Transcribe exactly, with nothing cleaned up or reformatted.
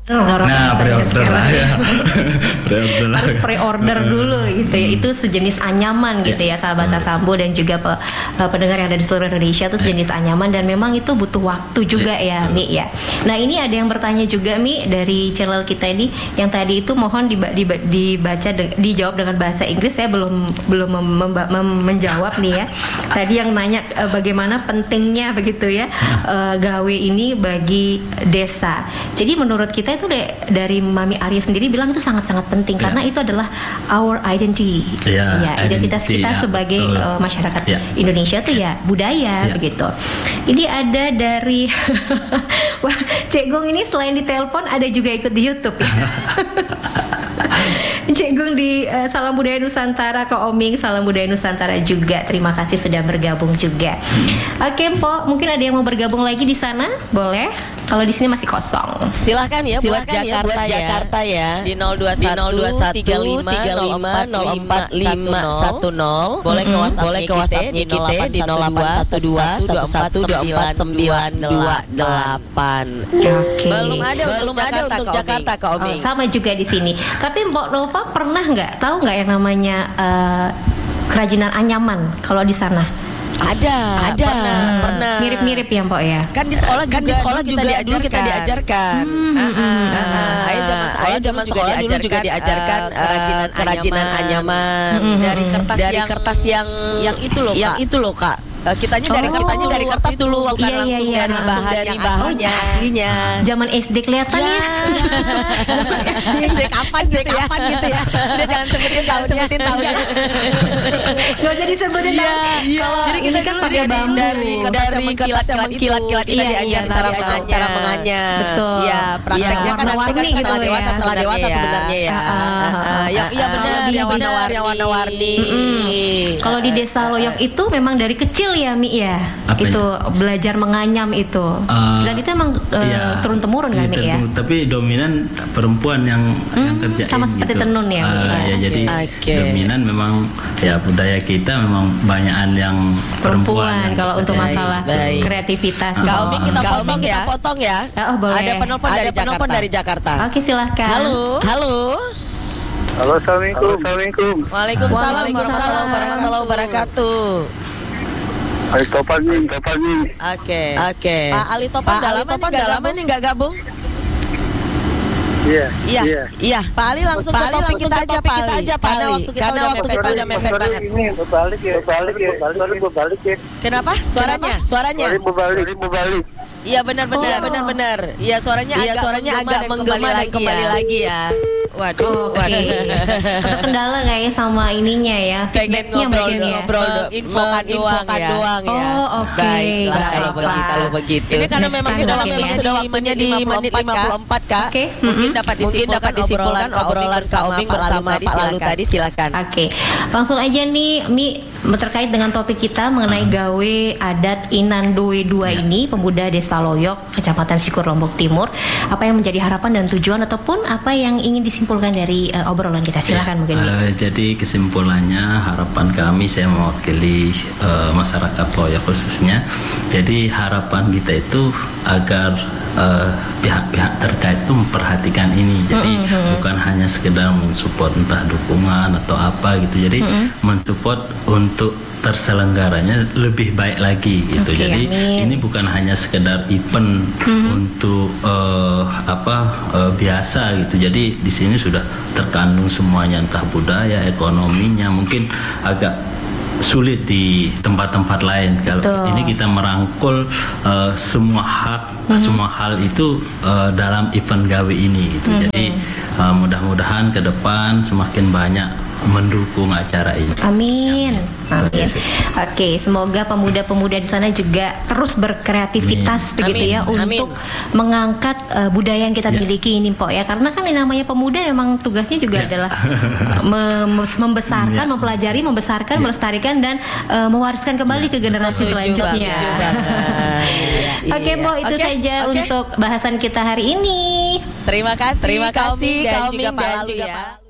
Nah, pre-order lah ya. pre-order lah. Harus pre-order dulu gitu ya. Itu sejenis anyaman gitu ya, sahabat Sasambo dan juga pe, pendengar yang ada di seluruh Indonesia, itu sejenis anyaman dan memang itu butuh waktu juga ya, Mi ya. Nah, ini ada yang bertanya juga, Mi, dari channel kita ini yang tadi itu mohon diba, diba, dibaca de, dijawab dengan bahasa Inggris. Saya belum belum mem, mem, mem, menjawab nih ya. Tadi yang nanya uh, bagaimana pentingnya begitu ya uh, gawe ini bagi desa. Jadi menurut kita itu de, dari Mami Arya sendiri bilang itu sangat-sangat penting, yeah. karena itu adalah our identity, yeah, ya identitas identity, kita ya, sebagai uh, masyarakat yeah. Indonesia tuh ya budaya, yeah. begitu. Ini ada dari wah, Cek Gong ini selain di telepon ada juga ikut di YouTube ya. Cek Gong di uh, Salam Budaya Nusantara, Kak Oming Salam Budaya Nusantara juga, terima kasih sudah bergabung juga. Oke, Mpok, mungkin ada yang mau bergabung lagi di sana, boleh? Kalau di sini masih kosong. Silahkan ya, Silahkan buat Jakarta, ya, buat ya. Jakarta ya. Di nol dua satu tiga lima nol empat lima satu nol. Boleh ke WhatsApp boleh ke WhatsApp-nya kita di nol delapan satu dua satu satu dua empat sembilan dua delapan. Oke. Belum ada Belum untuk ada Jakarta, untuk Kak Jakarta, Kak Oh, Oming. sama juga di sini. Tapi Mbok Nova pernah nggak tahu nggak yang namanya uh, kerajinan anyaman kalau di sana? Ada, ada, pernah, pernah. Mirip-mirip ya, Mbok ya. Kan di sekolah Kan juga di sekolah dulu juga kita dulu kita diajarkan. Hmm, Ah, ah, ah, ah. Ayah zaman sekolah, Ayah zaman dulu sekolah juga dulu juga diajarkan, diajarkan eh, kerajinan, kerajinan anyaman, anyaman dari kertas dari yang kertas yang yang itu loh, yang Kak. itu loh, Kak. Eh, kitanya dari Oh. kitanya dari kertas dulu, bukan Iya, iya, langsung iya. dari Langsung bahan dari yang bahannya aslinya. aslinya. Zaman S D kelihatan ya. S D kapan gitu ya? Kapan gitu ya? Udah jangan sebutin tahunnya. Sebutin tahunnya. Gak usah disebutin. Iya, tahun. iya. Kalau Jadi ini kita kan dulu pakai dari- bambu. dari kertas yang Dari mengkilat kertas yang kilat mengkilat itu. kilat kita Iya, diajar iya, cara tahu, mengajar, tahu. cara menganyam. Betul. Ya, prakteknya Iya, kan nanti warna-warni kan setelah gitu dewasa, ya. setelah dewasa Sebenarnya ya. sebenarnya ya. Ah, ah, Ah, ah, ah, Yang iya ah, benar, lebih yang benar. warna-warni, yang warna-warni. Kalau di Desa Loyok itu memang dari kecil ya, Mi ya. Apanya? Itu belajar menganyam itu. Uh, Dan itu emang uh, iya, turun temurun kan, iya, Mi ya. turun- Tapi dominan perempuan yang yang Hmm, kerjain sama seperti gitu. tenun ya, Mi, Ah, ya. ya, jadi Oke. dominan memang ya budaya kita memang banyakan yang perempuan. Perempuan yang kalau untuk kerjain. masalah baik. kreativitas. Ah. Kak Oming kita Kak potong Oming ya. kita potong ya. Oh, boleh. Ada penelpon Ada dari penelpon Jakarta. dari Jakarta. Oke, silahkan. Halo. Halo. Halo, assalamualaikum. Assalamualaikum. Waalaikumsalam Waalaikumsalam. warahmatullahi wabarakatuh. Hai, Topan nih, Topan nih. Oke. Oke. Pak Ali Topan Pak udah Ali lama Topan nih udah nggak lama gabung? nih nggak gabung. Iya. Iya. Iya. Iya, Pak Ali langsung Pak ke Ali topik langsung kita ke aja topik Pak kita Ali. aja, Pak Karena Ali. waktu kita Karena udah waktu kita mepet udah banget. mepet banget. Ini berbalik ya, berbalik ya. Sorry, berbalik ya. Kenapa? Suaranya? Suaranya? Sorry, berbalik, sorry, berbalik. Iya benar-benar, Oh. benar-benar. Iya suaranya Iya, agak suaranya menggema agak dan menggema kembali dan lagi kembali ya. lagi ya. Waduh, Oke. Ada kendala kayaknya sama ininya ya. pengen Feedbacknya ngobrol, mungkin ya. ngobrol, Me- infokan doang menginfokan ya. doang ya. Oh, oke. Baiklah kalau Baiklah. begitu, kalau begitu. Ini karena memang Kan sudah mungkin memang ya. sudah waktunya di menit lima puluh empat Kak. Oke. Mungkin Mm-mm. dapat Mungkin disimpulkan dapat disimpulkan obrolan obrolan Kak Oming bersama Pak Lalu tadi, silakan. Oke, langsung aja nih Mi, terkait dengan topik kita mengenai gawe adat Inandowe dua ini, pemuda Desa Loyok, Kecamatan Sikur, Lombok Timur. Apa yang menjadi harapan dan tujuan ataupun apa yang ingin disimpulkan dari uh, obrolan kita? Silakan mungkin Mi. Eh, jadi kesimpulannya harapan kami, saya mewakili eh, masyarakat Loyok khususnya. Jadi harapan kita itu agar eh, pihak-pihak terkait itu memperhatikan ini. Jadi bukan hanya sekedar mensupport entah dukungan atau apa gitu. Jadi mensupport untuk terselenggaranya lebih baik lagi gitu. Oke, Jadi amin. ini bukan hanya sekedar event untuk eh, apa eh, biasa gitu. Jadi di sini sudah terkandung semuanya, entah budaya, ekonominya, mungkin agak sulit di tempat-tempat lain. Kalau Betul. ini kita merangkul eh, semua hak, semua hal itu eh, dalam event gawe ini gitu. Jadi eh, mudah-mudahan ke depan semakin banyak mendukung acara ini. Amin. Amin. Terima kasih. Oke, semoga pemuda-pemuda di sana juga terus berkreativitas Amin. begitu ya Amin. untuk mengangkat uh, budaya yang kita Ya. miliki ini, Pok ya. Karena kan yang namanya pemuda memang tugasnya juga Ya. adalah mem- membesarkan, Ya. mempelajari, membesarkan, Ya. melestarikan dan uh, mewariskan kembali ke generasi Setuju selanjutnya. banget, setuju banget. Oke, Iya. Pok, itu Oke, saja oke. untuk bahasan kita hari ini. Terima kasih, Terima kasih, Kak Oming dan Kak juga Oming Pak dan Lalu juga ya. Pak